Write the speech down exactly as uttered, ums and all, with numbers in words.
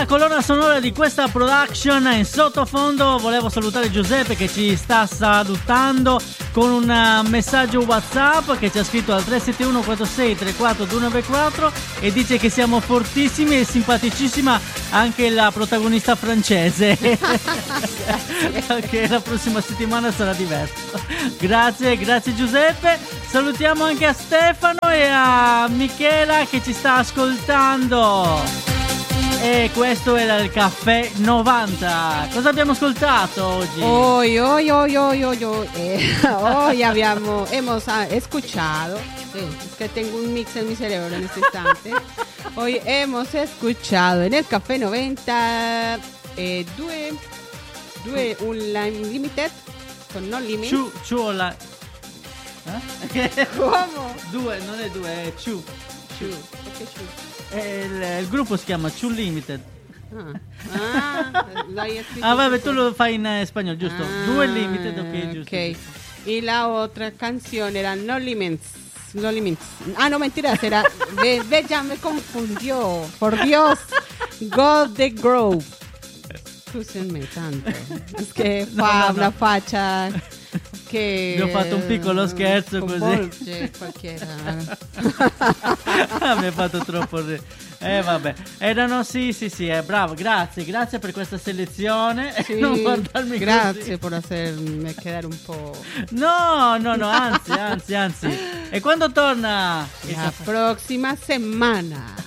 la colonna sonora di questa production. In sottofondo volevo salutare Giuseppe che ci sta salutando con un messaggio WhatsApp che ci ha scritto al tre sette uno quattro sei tre quattro due nove quattro e dice che siamo fortissimi e simpaticissima anche la protagonista francese. Che la prossima settimana sarà diverso. Grazie, grazie Giuseppe. Salutiamo anche a Stefano e a Michela che ci sta ascoltando. E questo era il Caffè novanta. Cosa abbiamo ascoltato oggi? Hoy, hoy, hoy, hoy, hoy, hoy, eh, hoy abbiamo, hemos ah, escuchado, sí, es que tengo un mix en mi cerebro en este instante. Hoy hemos escuchado en el Caffè novanta eh, due, due Unlimited con No Limits. Ciu, ciu online. Eh? Come? Due, non è due, è Ciu. Ciu, perché Ciu? Il, il gruppo si chiama Ciu Limited. Ah, ah, l'hai scritto ah vabbè, tutto. tu lo fai in eh, spagnolo, giusto? Ah, Due Limited, ok, giusto. Ok. Y la otra canción era No Limits. No Limits. Ah, no, mentiras, era. Ve, ve, ya me confundió. Por Dios. God the Grove. Scusami tanto. Es che No, fa no, no. una faccia che. Vi ho fatto un piccolo scherzo così. Coinvolge qualquiera. Mi ha fatto troppo ri- Eh vabbè, erano sì sì sì, eh, bravo, grazie, grazie per questa selezione. Sì, Non guardarmi grazie così. por hacerme quedare un po'. No, no, no, anzi, anzi, anzi. E quando torna? Il La caffè? prossima settimana.